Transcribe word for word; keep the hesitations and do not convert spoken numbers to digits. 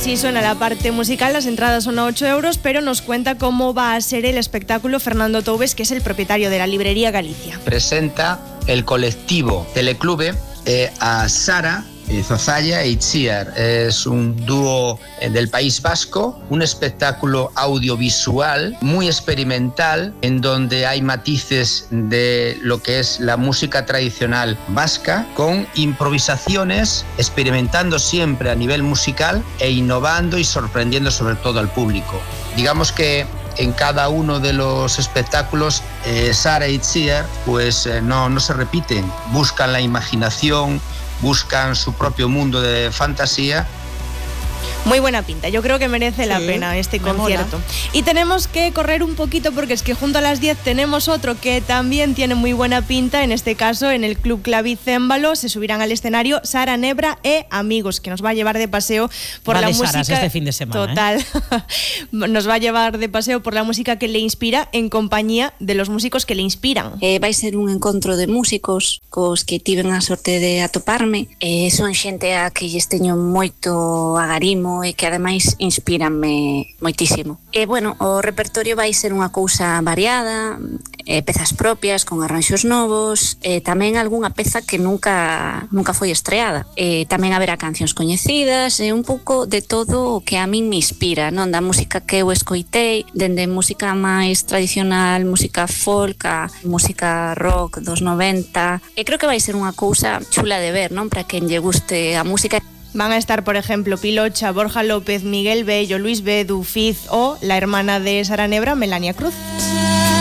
Así suena la parte musical, las entradas son a ocho euros, pero nos cuenta cómo va a ser el espectáculo Fernando Toubes, que es el propietario de la librería Galicia. Presenta el colectivo Teleclube eh, a Sara Zozaya e Itziar. Es un dúo del País Vasco, un espectáculo audiovisual muy experimental en donde hay matices de lo que es la música tradicional vasca con improvisaciones, experimentando siempre a nivel musical e innovando y sorprendiendo sobre todo al público. Digamos que en cada uno de los espectáculos eh, Sara y Itziar pues eh, no, no se repiten, buscan la imaginación, buscan su propio mundo de fantasía. Muy buena pinta, yo creo que merece sí, la pena este concierto. Mola. Y tenemos que correr un poquito porque es que junto a las diez tenemos otro que también tiene muy buena pinta, en este caso en el Club Clavicémbalo se subirán al escenario Sara Nebra e Amigos, que nos va a llevar de paseo por va la de música Saras este fin de semana. Total. ¿eh? Nos va a llevar de paseo por la música que le inspira en compañía de los músicos que le inspiran. Eh, vai ser un encontro de músicos cos que tiven a sorte de atoparme. Eh, son xente a que lles teño moito agarimo e que ademais inspíranme moitísimo. E bueno, o repertorio vai ser unha cousa variada, eh, pezas propias con arranxos novos, e tamén algunha peza que nunca nunca foi estreada. E tamén haberá cancións coñecidas e un pouco de todo o que a min me inspira, non? Da música que eu escoitei, dende música máis tradicional, música folk, a música rock dos noventa. E creo que vai ser unha cousa chula de ver, non? Para quen lle guste a música. Van a estar, por ejemplo, Pilocha, Borja López, Miguel Bello, Luis Bedu, Fiz o la hermana de Sara Nebra, Melania Cruz.